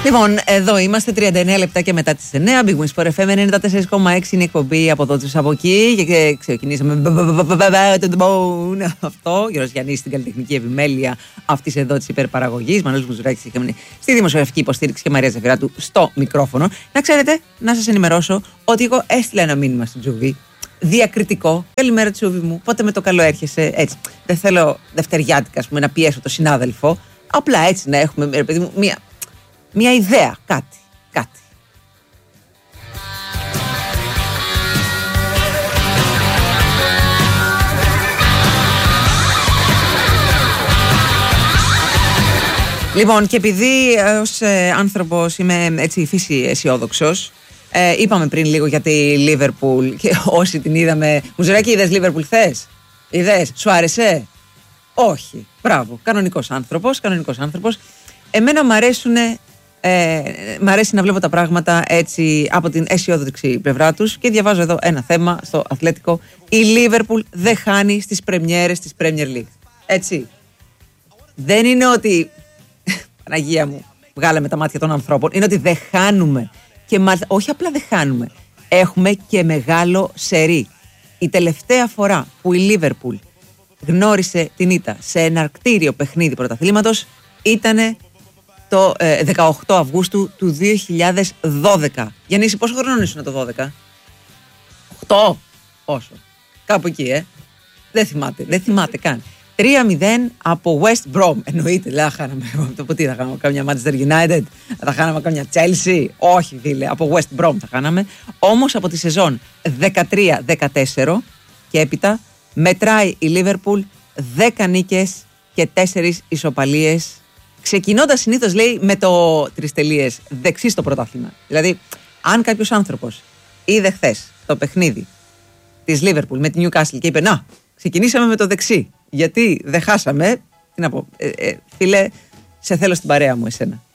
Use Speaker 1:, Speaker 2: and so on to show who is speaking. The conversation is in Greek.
Speaker 1: Λοιπόν, εδώ είμαστε 39 λεπτά και μετά τις 9. Big Wings for FM 94,6 είναι η εκπομπή από εδώ τους από εκεί. Και ξεκινήσαμε αυτό. Γιώργος Γιαννής στην καλλιτεχνική επιμέλεια αυτής εδώ της υπερπαραγωγής. Μανώλης Μουζουράκης στη δημοσιογραφική υποστήριξη και Μαρία Ζαφυράτου στο μικρόφωνο. Να ξέρετε, να σας ενημερώσω ότι εγώ έστειλα ένα μήνυμα στην Τζούβη. Διακριτικό. Καλημέρα, Τσούβη μου. Πότε με το καλό έρχεσαι? Έτσι. Δεν θέλω δευτεριάτικα, ας πούμε, να πιέσω το συνάδελφο. Απλά έτσι να έχουμε, ρε παιδί μου, μια ιδέα, κάτι. Λοιπόν, και επειδή ως άνθρωπος είμαι έτσι φύση αισιόδοξος, είπαμε πριν λίγο για τη Λίβερπουλ και όσοι την είδαμε. Μουζουράκη, είδες Λίβερπουλ χθες? Είδες? Σου άρεσε? Όχι. Μπράβο. Κανονικός άνθρωπος. Εμένα μ' αρέσει να βλέπω τα πράγματα έτσι από την αισιόδοξη πλευρά τους και διαβάζω εδώ ένα θέμα στο Αθλέτικο. Η Λίβερπουλ δεν χάνει στις πρεμιέρες της Premier League. Έτσι. Δεν είναι ότι, Παναγία μου, βγάλαμε τα μάτια των ανθρώπων. Είναι ότι δεν χάνουμε. Και όχι απλά δεν χάνουμε. Έχουμε και μεγάλο σερί. Η τελευταία φορά που η Λίβερπουλ γνώρισε την ήττα σε εναρκτήριο παιχνίδι πρωταθλήματος ήτανε το 18 Αυγούστου του 2012. Γιάννη, πόσο χρόνο ήσουν το 12? 8? Πόσο? Κάπου εκεί, Δεν θυμάται καν. 3-0 από West Brom. Εννοείται, δεν θα χάναμε. Από τι θα χάναμε? Κάμια Manchester United? Θα χάναμε κάμια Chelsea? Όχι, φίλε. Από West Brom θα χάναμε. Όμως από τη σεζόν 13-14 και έπειτα μετράει η Liverpool 10 νίκες και 4 ισοπαλίες. Ξεκινώντας συνήθως, λέει, με το 3 δεξί στο πρωτάθλημα. Δηλαδή, αν κάποιος άνθρωπος είδε χθες το παιχνίδι της Liverpool με την Newcastle και είπε «Να, ξεκινήσαμε με το δεξί, γιατί δεν χάσαμε», τι να πω, φίλε, σε θέλω στην παρέα μου εσένα.